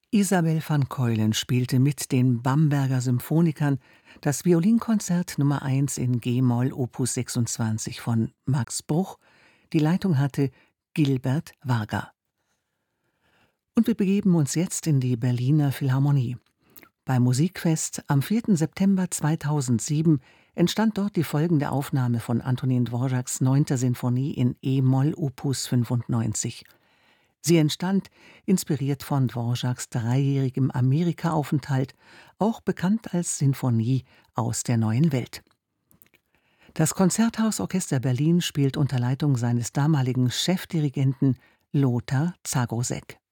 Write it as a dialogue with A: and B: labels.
A: Isabel van Keulen spielte mit den Bamberger Symphonikern das Violinkonzert Nummer 1 in g-Moll Opus 26 von Max Bruch. Die Leitung hatte Gilbert Varga. Und wir begeben uns jetzt in die Berliner Philharmonie. Beim Musikfest am 4. September 2007 entstand dort die folgende Aufnahme von Antonin Dvořáks 9. Sinfonie in e-Moll Opus 95. Sie entstand, inspiriert von Dvořáks dreijährigem Amerika-Aufenthalt, auch bekannt als Sinfonie aus der neuen Welt. Das Konzerthausorchester Berlin spielt unter Leitung seines damaligen Chefdirigenten Lothar Zagoseck.